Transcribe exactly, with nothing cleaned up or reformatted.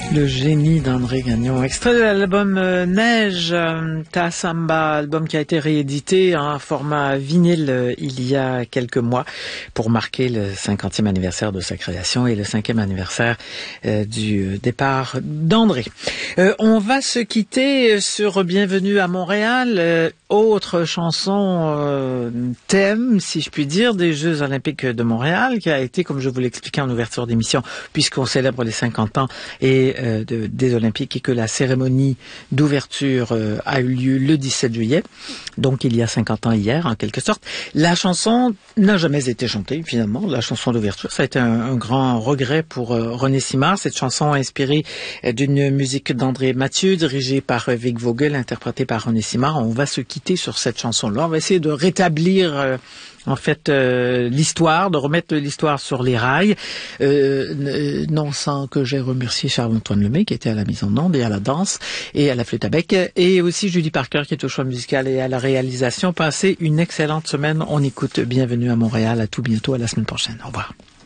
Le génie d'André Gagnon, extrait de l'album euh, Neige, euh, Ta Samba, album qui a été réédité en format vinyle euh, il y a quelques mois pour marquer le cinquantième anniversaire de sa création et le cinquième anniversaire euh, du départ d'André. Euh, on va se quitter sur Bienvenue à Montréal, euh, autre chanson euh, thème, si je puis dire, des Jeux olympiques de Montréal, qui a été, comme je vous l'expliquais en ouverture d'émission, puisqu'on célèbre les cinquante ans et euh, de, des Olympiques et que la cérémonie d'ouverture euh, a eu lieu le dix-sept juillet, donc il y a cinquante ans hier, en quelque sorte. La chanson n'a jamais été chantée, finalement, la chanson d'ouverture. Ça a été un, un grand regret pour euh, René Simard. Cette chanson inspirée euh, d'une musique d'André Mathieu, dirigée par euh, Vic Vogel, interprétée par René Simard. On va se quitter sur cette chanson-là. On va essayer de rétablir... Euh, en fait, euh, l'histoire, de remettre l'histoire sur les rails, euh, non sans que j'ai remercié Charles-Antoine Lemay, qui était à la mise en onde et à la danse et à la flûte à bec, et aussi Julie Parker, qui est au choix musical et à la réalisation. Passez une excellente semaine. On écoute Bienvenue à Montréal. À tout bientôt, à la semaine prochaine. Au revoir.